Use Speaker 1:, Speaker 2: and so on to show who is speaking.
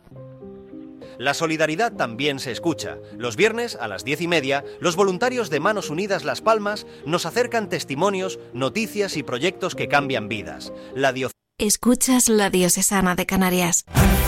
Speaker 1: La solidaridad también se escucha. Los viernes, a las 10:30, los voluntarios de Manos Unidas Las Palmas nos acercan testimonios, noticias y proyectos que cambian vidas.
Speaker 2: Escuchas La Diocesana de Canarias.